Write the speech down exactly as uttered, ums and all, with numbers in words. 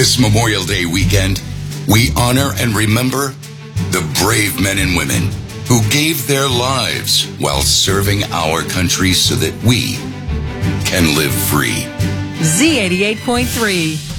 This Memorial Day weekend, we honor and remember the brave men and women who gave their lives while serving our country so that we can live free. Z eighty-eight point three.